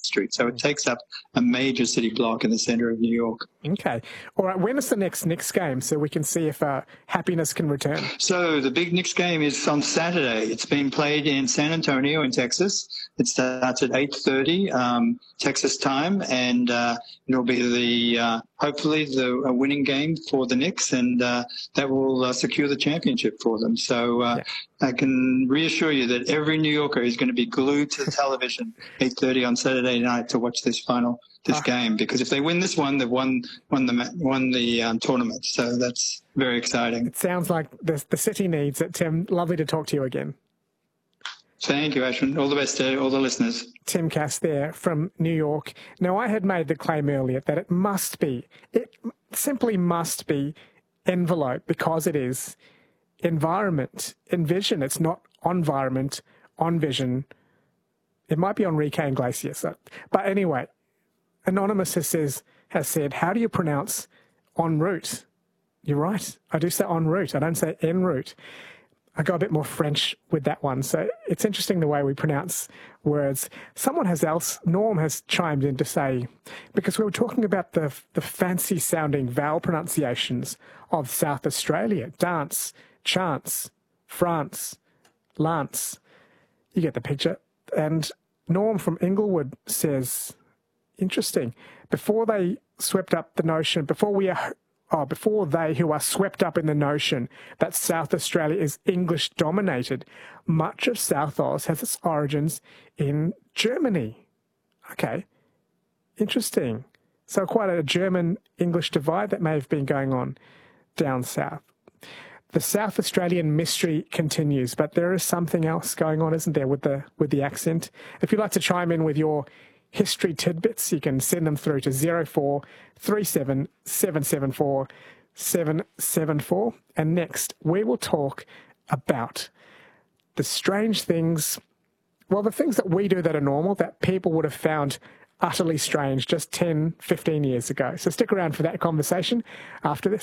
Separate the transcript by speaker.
Speaker 1: Street. So it takes up a major city block in the center of New York.
Speaker 2: Okay. All right. When is the next Knicks game so we can see if happiness can return?
Speaker 1: So the big Knicks game is on Saturday. It's being played in San Antonio in Texas. It starts at 8:30 Texas time, and it'll be hopefully a winning game for the Knicks, and that will secure the championship for them. So I can reassure you that every New Yorker is going to be glued to the television 8:30 on Saturday night to watch this game, because if they win this one, they've won the tournament. So that's very exciting.
Speaker 2: It sounds like the city needs it, Tim. Lovely to talk to you again.
Speaker 1: Thank you, Ashwin. All the best to all the listeners.
Speaker 2: Tim Cass there from New York. Now, I had made the claim earlier that it simply must be envelope, because it is environment, envision. It's not environment, on vision. It might be Enrique Iglesias. But anyway, Anonymous has said, how do you pronounce en route? You're right. I do say en route. I don't say en route. I go a bit more French with that one. So it's interesting the way we pronounce words. Norm has chimed in to say, because we were talking about the fancy sounding vowel pronunciations of South Australia, dance, chance, France, lance. You get the picture. And Norm from Inglewood says, interesting, before they who are swept up in the notion that South Australia is English dominated, much of South Oz has its origins in Germany. Okay, interesting. So quite a German-English divide that may have been going on down south. The South Australian mystery continues, but there is something else going on, isn't there, with the accent? If you'd like to chime in with your history tidbits, you can send them through to 0437 774 774. And next, we will talk about the strange things, the things that we do that are normal, that people would have found utterly strange just 10, 15 years ago. So stick around for that conversation after this.